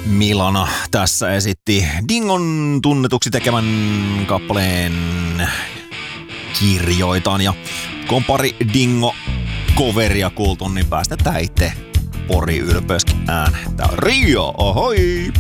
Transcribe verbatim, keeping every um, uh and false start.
Milana tässä esitti Dingon tunnetuksi tekemän kappaleen Kirjoitan, ja kun pari Dingo coveria kuultu, niin päästetään itse Pori ylpeyskin ääne. Tää on Rio, ohoi!